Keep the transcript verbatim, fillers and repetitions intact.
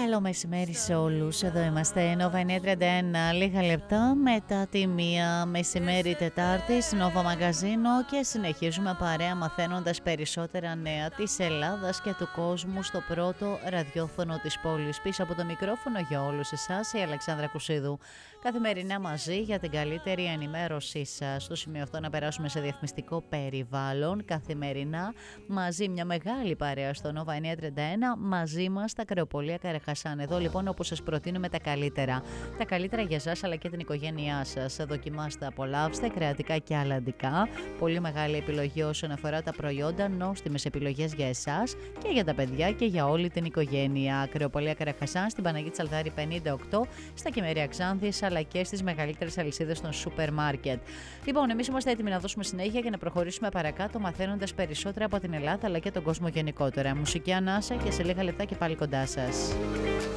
Καλό μεσημέρι σε όλους. Εδώ είμαστε, Nova εννιακόσια τριάντα ένα, λίγα λεπτά μετά τη μία μεσημέρι Τετάρτης, Nova Μαγκαζίνο, και συνεχίζουμε παρέα μαθαίνοντας περισσότερα νέα της Ελλάδας και του κόσμου στο πρώτο ραδιόφωνο της πόλης. Πίσω από το μικρόφωνο για όλους εσάς η Αλεξάνδρα Κουσίδου. Καθημερινά μαζί για την καλύτερη ενημέρωσή σας. Στο σημείο αυτό να περάσουμε σε διαφημιστικό περιβάλλον. Καθημερινά μαζί μια μεγάλη παρέα στο Nova εννιακόσια τριάντα ένα, μαζί μας τα κρεοπολία Καραχασάν. Εδώ λοιπόν όπου σας προτείνουμε τα καλύτερα. Τα καλύτερα για εσάς αλλά και την οικογένειά σας. Δοκιμάστε, απολαύστε κρεατικά και αλλαντικά. Πολύ μεγάλη επιλογή όσον αφορά τα προϊόντα, νόστιμες επιλογές για εσάς και για τα παιδιά και για όλη την οικογένεια. Κρεοπολία Καραχασάν στην Παναγία Τσαλδάρη πενήντα οκτώ, στα Κυμέρια Ξάνθης αλλά και στις μεγαλύτερες αλυσίδες των σούπερ μάρκετ. Λοιπόν, εμείς είμαστε έτοιμοι να δώσουμε συνέχεια και να προχωρήσουμε παρακάτω μαθαίνοντας περισσότερα από την Ελλάδα αλλά και τον κόσμο γενικότερα. Μουσική ανάσα και σε λίγα λεπτά και πάλι κοντά σας.